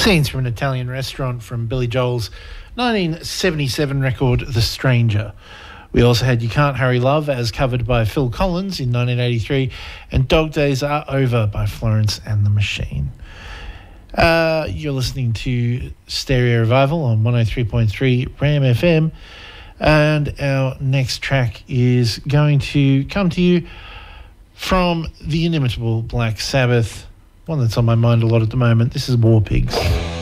Scenes from an Italian restaurant from Billy Joel's 1977 record, The Stranger. We also had You Can't Hurry Love, as covered by Phil Collins in 1983, and Dog Days Are Over by Florence and the Machine. You're listening to Stereo Revival on 103.3 RAM FM, and our next track is going to come to you from the inimitable Black Sabbath, one that's on my mind a lot at the moment. This is War Pigs.